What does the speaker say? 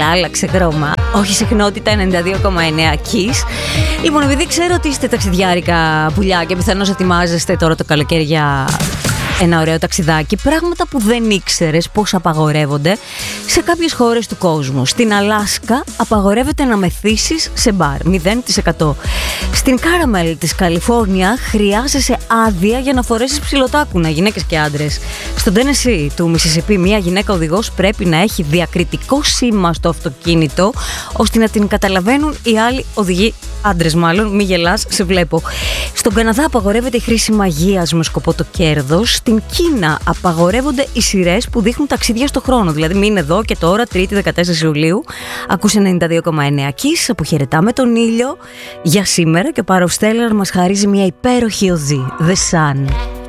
αλλά άλλαξε χρώμα. Όχι, συχνότητα 92,9 Kiss. Λοιπόν, επειδή ξέρω ότι είστε ταξιδιάρικα πουλιά και πιθανώς ετοιμάζεστε τώρα το καλοκαίρι για ένα ωραίο ταξιδάκι, πράγματα που δεν ήξερες πως απαγορεύονται σε κάποιες χώρες του κόσμου. Στην Αλάσκα απαγορεύεται να μεθύσεις σε μπαρ, 0%. Στην Κάραμελ της Καλιφόρνια χρειάζεσαι άδεια για να φορέσεις ψιλοτάκουνα, γυναίκες και άντρες. Στο Τένεσι του Μισισιπί, μια γυναίκα οδηγός πρέπει να έχει διακριτικό σήμα στο αυτοκίνητο, ώστε να την καταλαβαίνουν οι άλλοι οδηγοί, άντρες μάλλον, μη γελάς, σε βλέπω. Στον Καναδά απαγορεύεται η χρήση μαγείας με σκοπό το κέρδος. Στην Κίνα απαγορεύονται οι σειρές που δείχνουν ταξίδια στο χρόνο. Δηλαδή, μην εδώ και τώρα, 3η 14 Ιουλίου. Ακούσε 92,9 Kiss. Αποχαιρετάμε τον ήλιο για σήμερα και ο Παροστέλλαρ μας χαρίζει μια υπέροχη οδή. The Sun.